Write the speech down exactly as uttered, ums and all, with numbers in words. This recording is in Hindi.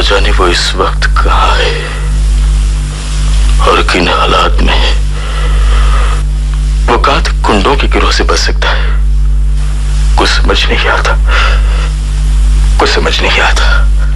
जाने वो इस वक्त कहाँ है और किन हालात में है। वो कांत कुंडों के गिरोह से बच सकता है। कुछ समझ नहीं आता, कुछ समझ नहीं आता।